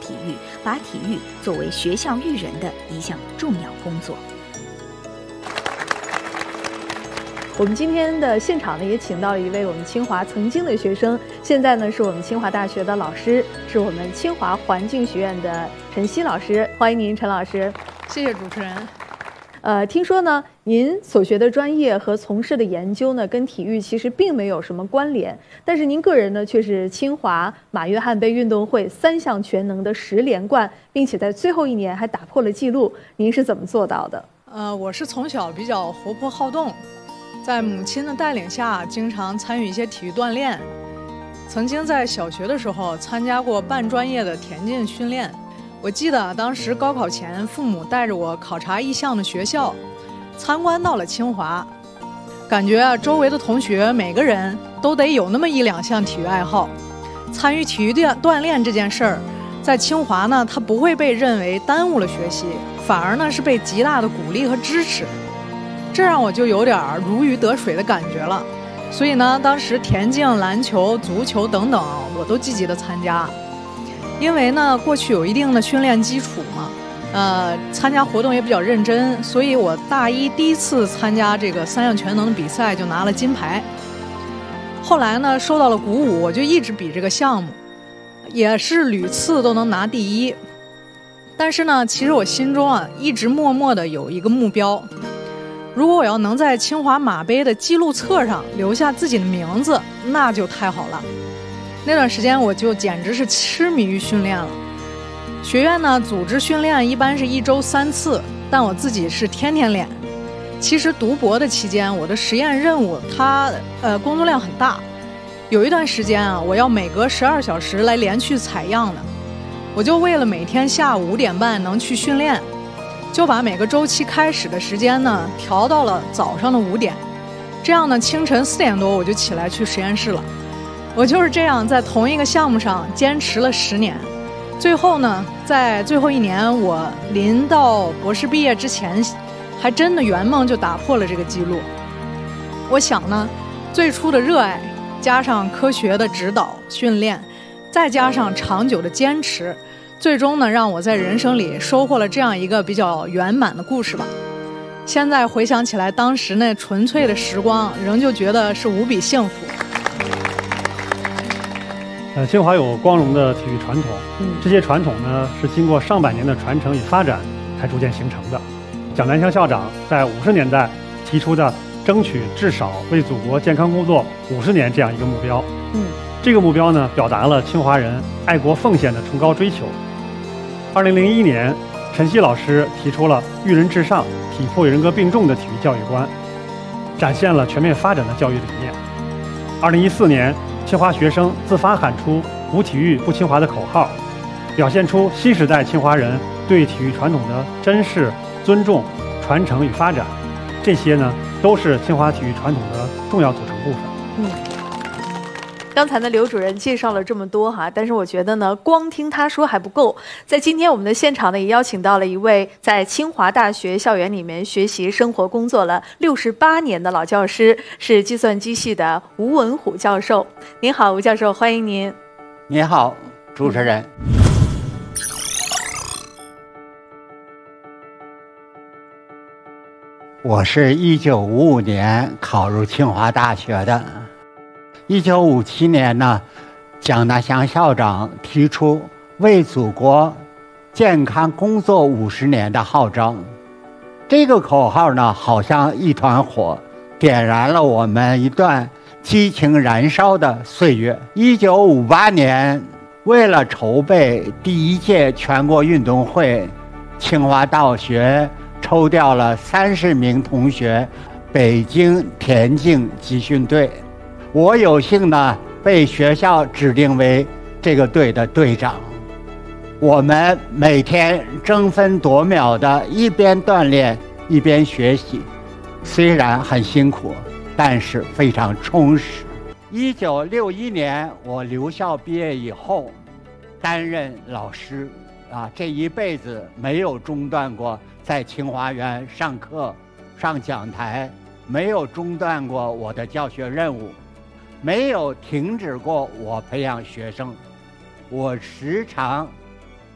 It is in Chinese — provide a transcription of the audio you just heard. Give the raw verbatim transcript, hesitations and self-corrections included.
体育，把体育作为学校育人的一项重要工作。 我们今天的现场呢，也请到了一位我们清华曾经的学生，现在呢是我们清华大学的老师，是我们清华环境学院的陈曦老师。欢迎您，陈老师。 谢谢主持人。 呃，听说呢，您所学的专业和从事的研究呢，跟体育其实并没有什么关联，但是您个人呢，却是清华马约翰杯运动会三项全能的十连冠，并且在最后一年还打破了纪录。您是怎么做到的？ 呃，我是从小比较活泼好动，在母亲的带领下，经常参与一些体育锻炼。曾经在小学的时候参加过半专业的田径训练。我记得当时高考前，父母带着我考察意向的学校，参观到了清华，感觉啊，周围的同学每个人都得有那么一两项体育爱好。参与体育锻炼这件事儿，在清华呢，它不会被认为耽误了学习，反而呢是被极大的鼓励和支持。这让我就有点如鱼得水的感觉了。所以呢，当时田径、篮球、足球等等，我都积极的参加。因为呢，过去有一定的训练基础嘛，呃，参加活动也比较认真，所以我大一第一次参加这个三项全能的比赛就拿了金牌。后来呢，受到了鼓舞，我就一直比这个项目，也是屡次都能拿第一。但是呢，其实我心中啊，一直默默的有一个目标，如果我要能在清华马杯的记录册上留下自己的名字，那就太好了。那段时间我就简直是痴迷于训练了。学院呢组织训练一般是一周三次，但我自己是天天练。其实读博的期间，我的实验任务它呃工作量很大，有一段时间啊，我要每隔十二小时来连续采样的。我就为了每天下午五点半能去训练，就把每个周期开始的时间呢调到了早上的五点，这样呢清晨四点多我就起来去实验室了。我就是这样在同一个项目上坚持了十年，最后呢，在最后一年我临到博士毕业之前，还真的圆梦就打破了这个记录。我想呢，最初的热爱加上科学的指导训练，再加上长久的坚持，最终呢让我在人生里收获了这样一个比较圆满的故事吧。现在回想起来，当时那纯粹的时光，仍旧觉得是无比幸福。 呃，清华有光荣的体育传统，嗯，这些传统呢是经过上百年的传承与发展才逐渐形成的。蒋南湘校长在五十年代提出的争取至少为祖国健康工作五十年这样一个目标，嗯，这个目标呢表达了清华人爱国奉献的崇高追求。二零零一年，陈曦老师提出了育人至上、体魄与人格并重的体育教育观，展现了全面发展的教育理念。二零一四年，清华学生自发喊出“无体育不清华”的口号，表现出新时代清华人对体育传统的珍视、尊重、传承与发展。这些呢，都是清华体育传统的重要组成部分。 嗯，刚才呢，刘主任介绍了这么多哈，但是我觉得呢，光听他说还不够。在今天我们的现场呢，也邀请到了一位在清华大学校园里面学习、生活、工作了六十八年的老教师，是计算机系的吴文虎教授。您好，吴教授，欢迎您。 您好，主持人。我是一九五五年考入清华大学的。一九五七年呢，蒋大湘校长提出为祖国健康工作五十年的号召。这个口号呢，好像一团火，点燃了我们一段激情燃烧的岁月。一九五八年，为了筹备第一届全国运动会，清华大学抽调了三十名同学，北京田径集训队。我有幸呢被学校指定为这个队的队长。我们每天争分夺秒的一边锻炼一边学习，虽然很辛苦，但是非常充实。一九六一年我留校毕业以后，担任老师啊，这一辈子没有中断过在清华园上课、上讲台，没有中断过我的教学任务，没有停止过我培养学生。我时常